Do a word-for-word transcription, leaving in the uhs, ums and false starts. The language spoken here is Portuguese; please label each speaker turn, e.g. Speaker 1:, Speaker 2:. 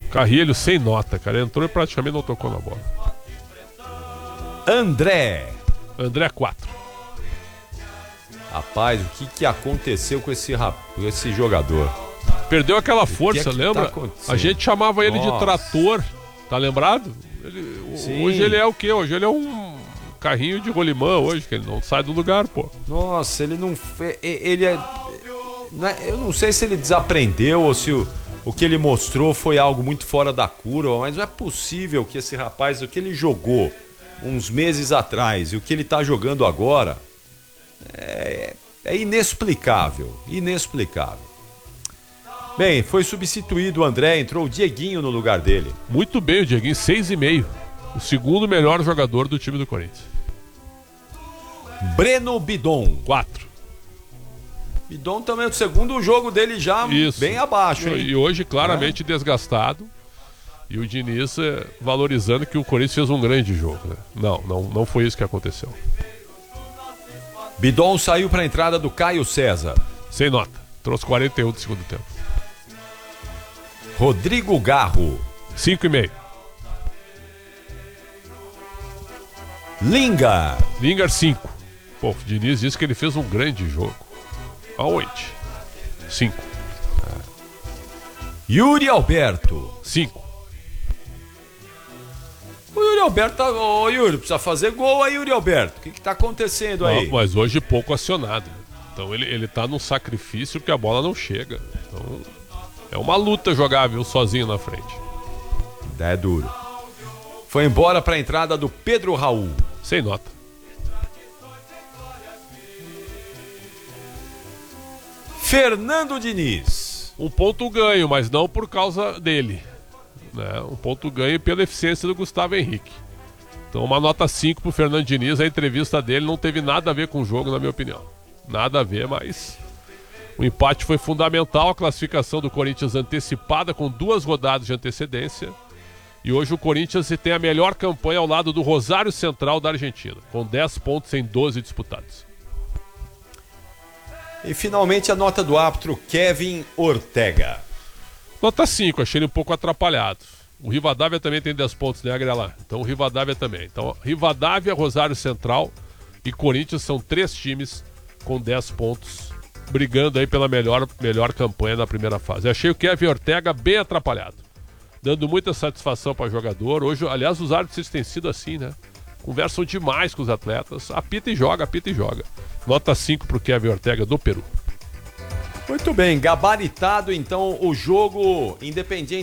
Speaker 1: Carrilho sem nota, cara. Entrou e praticamente não tocou na bola.
Speaker 2: André.
Speaker 1: André quatro.
Speaker 2: Rapaz, o que, que aconteceu com esse, rap... com esse jogador?
Speaker 1: Perdeu aquela força,
Speaker 2: que é que
Speaker 1: lembra?
Speaker 2: tá
Speaker 1: A gente chamava ele
Speaker 2: Nossa.
Speaker 1: de trator, tá lembrado? Ele, hoje ele é o quê? Hoje ele é um carrinho de rolimã hoje, que ele não sai do lugar, pô.
Speaker 2: Nossa, ele não... Ele é... Eu não sei se ele desaprendeu ou se o, o que ele mostrou foi algo muito fora da curva, mas não é possível que esse rapaz, o que ele jogou uns meses atrás e o que ele tá jogando agora, é, é inexplicável, inexplicável. Bem, foi substituído o André, entrou o Dieguinho no lugar dele.
Speaker 1: Muito bem o Dieguinho, seis e meio. O segundo melhor jogador do time do Corinthians.
Speaker 2: Breno Bidon.
Speaker 1: quatro.
Speaker 2: Bidon também, o segundo jogo dele já
Speaker 1: Isso.
Speaker 2: bem abaixo, hein?
Speaker 1: E hoje claramente é. desgastado. E o Diniz é, valorizando que o Corinthians fez um grande jogo, né? Não, não, não foi isso que aconteceu.
Speaker 2: Bidon saiu para a entrada do Caio César.
Speaker 1: Sem nota. Trouxe quarenta e um do segundo tempo.
Speaker 2: Rodrigo Garro.
Speaker 1: cinco e meio.
Speaker 2: Linga.
Speaker 1: Lingar cinco. Pô, o Diniz disse que ele fez um grande jogo. Aonde? cinco.
Speaker 2: Yuri Alberto.
Speaker 1: cinco.
Speaker 2: O Yuri Alberto tá... Ô, Yuri, precisa fazer gol aí, Yuri Alberto. O que que tá acontecendo aí?
Speaker 1: Não, mas hoje pouco acionado. Então ele, ele tá num sacrifício porque a bola não chega. Então é uma luta jogar, viu, sozinho na frente.
Speaker 2: É duro. Foi embora pra entrada do Pedro Raul.
Speaker 1: Sem nota.
Speaker 2: Fernando Diniz.
Speaker 1: Um ponto ganho, mas não por causa dele, né? Um ponto ganho pela eficiência do Gustavo Henrique. Então uma nota cinco pro Fernando Diniz. A entrevista dele não teve nada a ver com o jogo, na minha opinião. Nada a ver, mas o empate foi fundamental. A classificação do Corinthians antecipada com duas rodadas de antecedência. E hoje o Corinthians tem a melhor campanha ao lado do Rosário Central da Argentina, com dez pontos em doze disputados.
Speaker 2: E finalmente a nota do árbitro Kevin Ortega.
Speaker 1: Nota cinco, achei ele um pouco atrapalhado. O Rivadavia também tem dez pontos, né, Agrela? Então o Rivadavia também. Então Rivadavia, Rosário Central e Corinthians são três times com dez pontos, brigando aí pela melhor, melhor campanha na primeira fase. Achei o Kevin Ortega bem atrapalhado, dando muita satisfação para o jogador. Hoje, aliás, os árbitros têm sido assim, né? Conversam demais com os atletas. Apita e joga, apita e joga. Nota cinco para o Kevin Ortega do Peru.
Speaker 2: Muito bem, gabaritado então o jogo Independiente